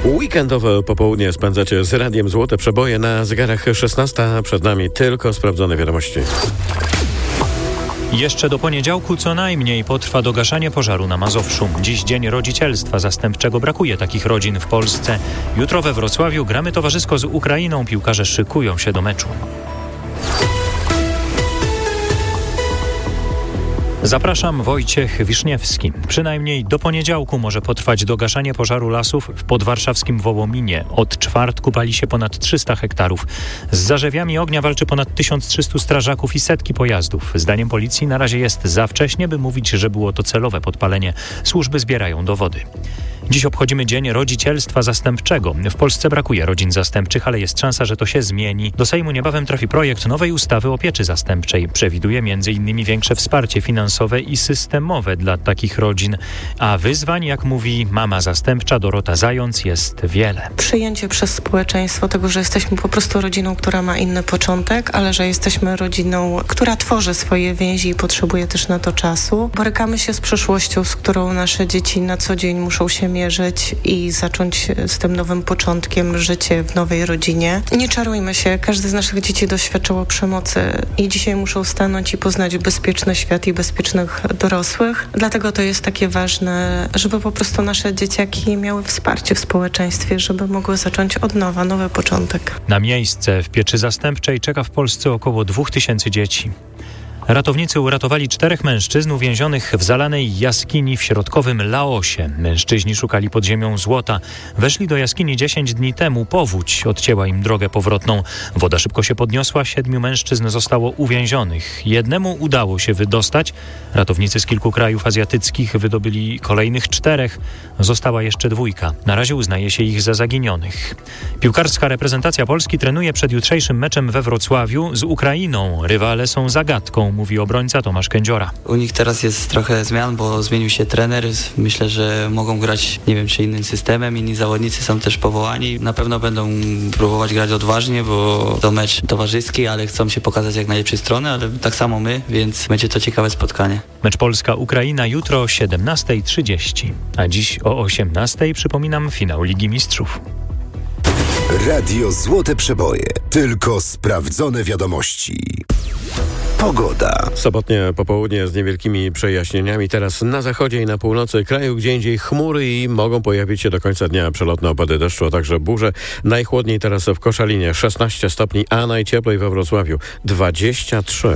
Weekendowe popołudnie spędzacie z Radiem Złote Przeboje. Na zegarach 16, przed nami tylko sprawdzone wiadomości. Jeszcze do poniedziałku co najmniej potrwa dogaszanie pożaru na Mazowszu. Dziś dzień rodzicielstwa zastępczego. Brakuje takich rodzin w Polsce. Jutro we Wrocławiu gramy towarzysko z Ukrainą. Piłkarze szykują się do meczu. Zapraszam, Wojciech Wiszniewski. Przynajmniej do poniedziałku może potrwać dogaszanie pożaru lasów w podwarszawskim Wołominie. Od czwartku pali się ponad 300 hektarów. Z zarzewiami ognia walczy ponad 1300 strażaków i setki pojazdów. Zdaniem policji na razie jest za wcześnie, by mówić, że było to celowe podpalenie. Służby zbierają dowody. Dziś obchodzimy Dzień Rodzicielstwa Zastępczego. W Polsce brakuje rodzin zastępczych, ale jest szansa, że to się zmieni. Do Sejmu niebawem trafi projekt nowej ustawy o pieczy zastępczej. Przewiduje m.in. większe wsparcie finansowe i systemowe dla takich rodzin. A wyzwań, jak mówi mama zastępcza Dorota Zając, jest wiele. Przyjęcie przez społeczeństwo tego, że jesteśmy po prostu rodziną, która ma inny początek, ale że jesteśmy rodziną, która tworzy swoje więzi i potrzebuje też na to czasu. Borykamy się z przeszłością, z którą nasze dzieci na co dzień muszą się mierzyć i zacząć z tym nowym początkiem życie w nowej rodzinie. Nie czarujmy się, każdy z naszych dzieci doświadczyło przemocy i dzisiaj muszą stanąć i poznać bezpieczny świat i bezpiecznych dorosłych. Dlatego to jest takie ważne, żeby po prostu nasze dzieciaki miały wsparcie w społeczeństwie, żeby mogły zacząć od nowa, nowy początek. Na miejsce w pieczy zastępczej czeka w Polsce około 2000 dzieci. Ratownicy uratowali 4 mężczyzn uwięzionych w zalanej jaskini w środkowym Laosie. Mężczyźni szukali pod ziemią złota. Weszli do jaskini 10 dni temu. Powódź odcięła im drogę powrotną. Woda szybko się podniosła. 7 mężczyzn zostało uwięzionych. Jednemu udało się wydostać. Ratownicy z kilku krajów azjatyckich wydobyli kolejnych 4. Została jeszcze 2. Na razie uznaje się ich za zaginionych. Piłkarska reprezentacja Polski trenuje przed jutrzejszym meczem we Wrocławiu z Ukrainą. Rywale są zagadką, mówi obrońca Tomasz Kędziora. U nich teraz jest trochę zmian, bo zmienił się trener. Myślę, że mogą grać, nie wiem, czy innym systemem. Inni zawodnicy są też powołani. Na pewno będą próbować grać odważnie, bo to mecz towarzyski, ale chcą się pokazać jak najlepszej strony, ale tak samo my, więc będzie to ciekawe spotkanie. Mecz Polska-Ukraina jutro o 17:30. A dziś o 18:00 przypominam finał Ligi Mistrzów. Radio Złote Przeboje. Tylko sprawdzone wiadomości. Pogoda. Sobotnie popołudnie z niewielkimi przejaśnieniami. Teraz na zachodzie i na północy kraju gdzie indziej chmury i mogą pojawić się do końca dnia przelotne opady deszczu, a także burze. Najchłodniej teraz w Koszalinie 16 stopni, a najcieplej we Wrocławiu 23.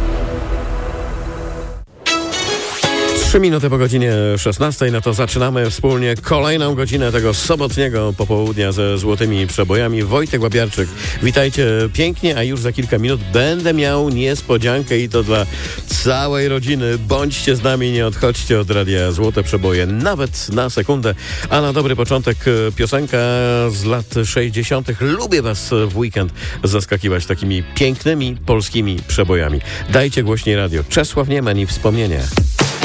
3 minuty po godzinie 16, no to zaczynamy wspólnie kolejną godzinę tego sobotniego popołudnia ze złotymi przebojami. Wojtek Łabiarczyk, witajcie pięknie, a już za kilka minut będę miał niespodziankę i to dla całej rodziny. Bądźcie z nami, nie odchodźcie od Radia Złote Przeboje nawet na sekundę. A na dobry początek piosenka z lat 60. Lubię was w weekend zaskakiwać takimi pięknymi polskimi przebojami. Dajcie głośniej radio. Czesław Niemen i Wspomnienia.